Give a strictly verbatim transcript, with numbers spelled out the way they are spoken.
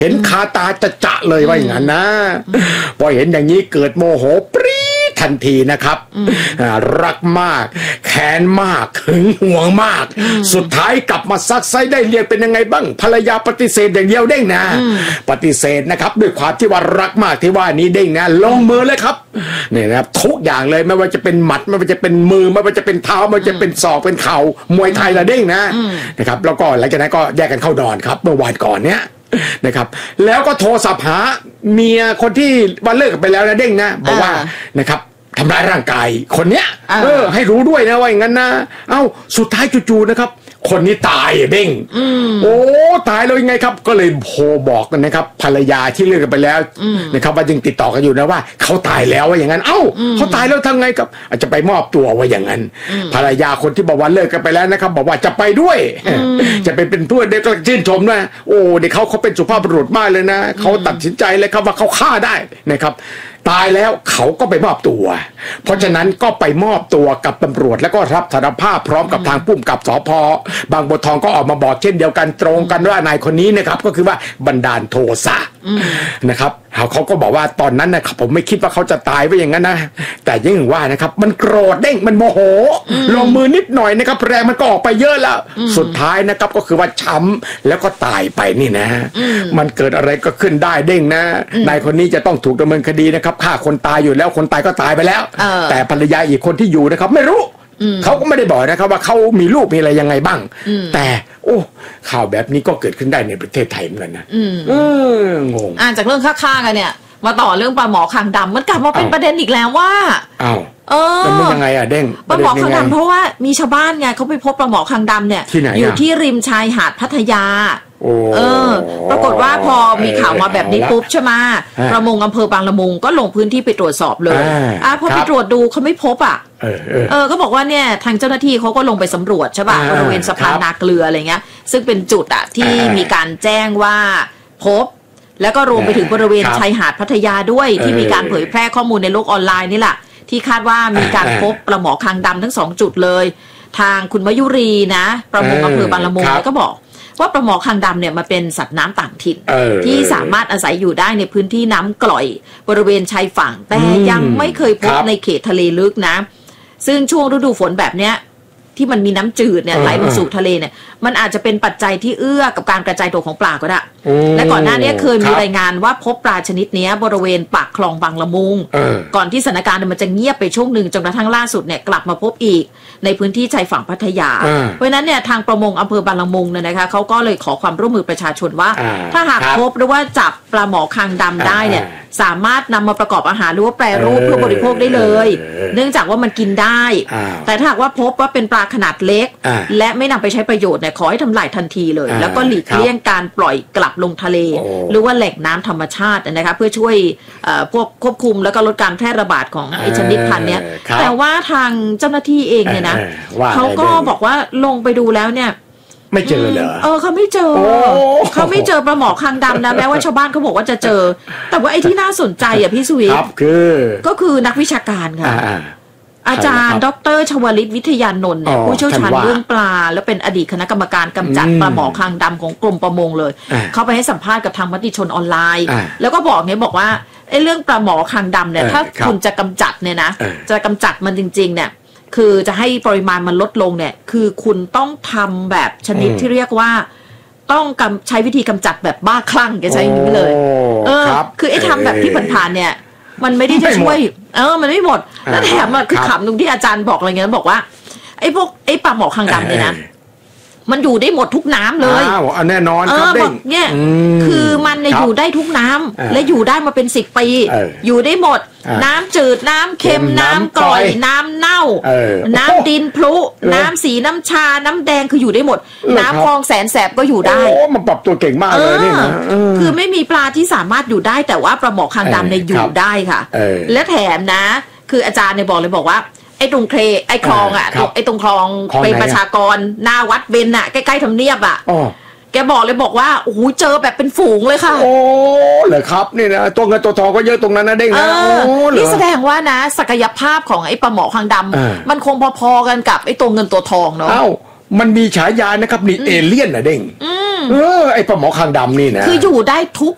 เห็นคาตาจะจะเลยว่าอย่างนั้นนะพอเห็นอย่างนี้เกิดโมโหปรี๊ดทันทีนะครับรักมากแค้นมากหึงหวงมากสุดท้ายกลับมาซักไซได้เรียกเป็นยังไงบ้างภรรยาปฏิเสธอย่างเดียวเด้งนะปฏิเสธนะครับด้วยความที่ว่ารักมากที่ว่านี้เด้งนะลงมือเลยครับนี่นะครับทุกอย่างเลยไม่ว่าจะเป็นหมัดไม่ว่าจะเป็นมือไม่ว่าจะเป็นเท้าไม่ว่าจะเป็นศอกเป็นเข่ามวยไทยละเด้งนะนะครับแล้วก็หลังจากนั้นก็แยกกันเข้านอนครับเมื่อวานก่อนเนี้ยนะครับแล้วก็โทรศัพท์หาเมียคนที่วันเลิกกันไปแล้วนะเด้งนะบอกว่านะครับทำร้ายร่างกายคนเนี้ยเออให้รู้ด้วยนะว่าอย่างนั้นนะเอ้าสุดท้ายจู่ๆนะครับคนนี้ตายเด้งโอ้ตายแล้วยังไงครับก็เลยโทรบอกกันนะครับภรรยาที่เลิกกันไปแล้วนะครับว่ายังติดต่อกันอยู่นะว่าเขาตายแล้วว่าอย่างนั้นเอ้าเขาตายแล้วทำไงครับอาจจะไปมอบตัวว่าอย่างนั้นภรรยาคนที่บอกว่าเลิกกันไปแล้วนะครับบอกว่าจะไปด้วยจะไปเป็นเพื่อนเด็กก็ชื่นชมนะโอ้เด็กเขาเขาเป็นสุภาพบุรุษมากเลยนะเขาตัดสินใจเลยครับว่าเขาฆ่าได้นะครับตายแล้วเขาก็ไปมอบตัวเพราะฉะนั้นก็ไปมอบตัวกับตำรวจแล้วก็รับสารภาพพร้อมกับทางผู้กำกับสภ.บางบัวทองก็ออกมาบอกเช่นเดียวกันตรงกันว่านายคนนี้นะครับก็คือว่าบันดาลโทสะนะครับเขาก็บอกว่าตอนนั้นนะผมไม่คิดว่าเขาจะตายไปอย่างนั้นนะแต่ยังว่านะครับมันโกรธเด้งมันโมโหลงมือนิดหน่อยนะครับแรงมันก็ออกไปเยอะแล้วสุดท้ายนะครับก็คือว่าช้ำแล้วก็ตายไปนี่นะมันเกิดอะไรก็ขึ้นได้เด้งนะนายคนนี้จะต้องถูกดำเนินคดีนะครับฆ่าคนตายอยู่แล้วคนตายก็ตายไปแล้วแต่ภรรยาอีกคนที่อยู่นะครับไม่รู้เขาก็ไม่ได้บอกนะครับว่าเขามีลูกมีอะไรยังไงบ้างแต่โอ้ข่าวแบบนี้ก็เกิดขึ้นได้ในประเทศไทยเหมือนกันนะเอองงอ่านจากเรื่องฆ่าๆกันเนี่ยมาต่อเรื่องปลาหมอคางดำมันกลับมาเป็นประเด็นอีกแล้วว่าอ้าวเออมันยังไงอ่ะเด้งปลาหมอคางดำเพราะว่ามีชาวบ้านไงเขาไปพบปลาหมอคางดำเนี่ยอยู่ที่ริมชายหาดพัทยาเออปรากฏว่าพอมีข่าวมาแบบนี้ปุ๊บใช่ไหมประมงอำเภอบางละมุงก็ลงพื้นที่ไปตรวจสอบเลยอ่ะพอไปตรวจดูเขาไม่พบอ่ะเออเออก็บอกว่าเนี่ยทางเจ้าหน้าที่เขาก็ลงไปสำรวจใช่ป่ะบริเวณสะพานนาเกลืออะไรเงี้ยซึ่งเป็นจุดอ่ะที่มีการแจ้งว่าพบแล้วก็รวมไปถึงบริเวณชายหาดพัทยาด้วยที่มีการเผยแพร่ข้อมูลในโลกออนไลน์นี่แหละที่คาดว่ามีการพบปลาหมอคางดำทั้งสองจุดเลยทางคุณมยุรีนะประมงอำเภอบางละมุงก็บอกว่าปลาหมอคางดำเนี่ยมาเป็นสัตว์น้ำต่างถิ่นที่สามารถอาศัยอยู่ได้ในพื้นที่น้ำกร่อยบริเวณชายฝั่งแต่ยังไม่เคยพบในเขตทะเลลึกนะซึ่งช่วงฤดูฝนแบบเนี้ยที่มันมีน้ำจืดเนี่ยไหลลงสู่ทะเลเนี่ยมันอาจจะเป็นปัจจัยที่เอื้อกับการกระจายตัวของปลาก็ได้และก่อนหน้านี้เคยมีรายงานว่าพบปลาชนิดนี้บริเวณปากคลองบางละมุงก่อนที่สถานการณ์มันจะเงียบไปช่วงหนึ่งจนกระทั่งล่าสุดเนี่ยกลับมาพบอีกในพื้นที่ชายฝั่งพัทยาเพราะฉะนั้นเนี่ยทางประมงอำเภอบางละมุงเนี่ยนะคะเขาก็เลยขอความร่วมมือประชาชนว่าถ้าหากพบหรือว่าจับปลาหมอคางดำได้เนี่ยสามารถนำมาประกอบอาหารหรือว่าแปรรูปเพื่อบริโภคได้เลยเนื่องจากว่ามันกินได้แต่ถ้าหากว่าพบว่าเป็นปลาขนาดเล็กและไม่นำไปใช้ประโยชน์เนี่ยขอให้ทำลายทันทีเลยแล้วก็หลีกเลี่ยงการปล่อยกลับลงทะเลหรือว่าแหล่งน้ำธรรมชาตินะคะเพื่อช่วยพวกควบคุมแล้วก็ลดการแพร่ระบาดของไอ้ชนิดพันธุ์เนี้ยแต่ว่าทางเจ้าหน้าที่เองเนี่ยนะเขาก็บอกว่าลงไปดูแล้วเนี่ยไม่เจอเหรอเออเขาไม่เจอเขาไม่เจอปลาหมอคางดำนะแม้ว่าชาวบ้านเขาบอกว่าจะเจอแต่ว่าไอ้ที่น่าสนใจอ่ะพี่สุวิทย์คือก็คือนักวิชาการค่ะอาจารย์ดร.ชวลิตวิทยานนท์ผู้เชี่ยวชาญเรื่องปลาและเป็นอดีตคณะกรรมการกำจัดปลาหมอคางดำของกรมประมงเลยเขาไปให้สัมภาษณ์กับทางมติชนออนไลน์แล้วก็บอกไงบอกว่าไอ้เรื่องปลาหมอคางดำเนี่ยถ้าคุณจะกำจัดเนี่ยนะจะกำจัดมันจริงๆเนี่ยคือจะให้ปริมาณมันลดลงเนี่ยคือคุณต้องทำแบบชนิดที่เรียกว่าต้องใช้วิธีกำจัดแบบบ้าคลั่งแกใช้อย่างนี้เลยเออคือไอ้ทำแบบที่ผ่านๆเนี่ยมันไม่ได้จะช่วยเออมันไม่หมดแล้วแถมอ่ะคือขำตรงที่อาจารย์บอกอะไรเงี้ยบอกว่าไอ้พวกไอ้ปลาหมอคางดำเนี่ยนะมันอยู่ได้หมดทุกน้ำเลยอ้าวแน่นอนครับเด้งเนี่ยคือมันเนี่ยอยู่ได้ทุกน้ำและอยู่ได้มาเป็นสิบปีอยู่ได้หมดน้ำจืดน้ำเค็มน้ำกร่อยน้ำเน่าน้ำดินพลุน้ำสีน้ำชาน้ำแดงคืออยู่ได้หมดน้ำคลองแสนแสบก็อยู่ได้โอ้มันปรับตัวเก่งมากเลยนี่นะคือไม่มีปลาที่สามารถอยู่ได้แต่ว่าปลาหมอคางดำเนี่ยอยู่ได้ค่ะและแถมนะคืออาจารย์เนี่ยบอกเลยบอกว่าไอ้ตรงเคไอ้คลองอ่ะไอ้ตรงคลองเป็นประชากรหน้าวัดเบนอ่ะใกล้ๆทำเนียบอ่ะแกบอกเลยบอกว่าโอ้โหเจอแบบเป็นฝูงเลยค่ะโอ้เลยครับนี่นะตัวเงินตัวทองก็เยอะตรงนั้นนะเด้งนะนี่แสดงว่านะศักยภาพของไอ้ปลาหมอคางดำมันคงพอๆกันกับไอ้ตัวเงินตัวทองเนาะเอ้ามันมีฉายานะครับนี่เอเลี่ยนนะเด้งเออไอ้ปลาหมอคางดำนี่นะคืออยู่ได้ทุก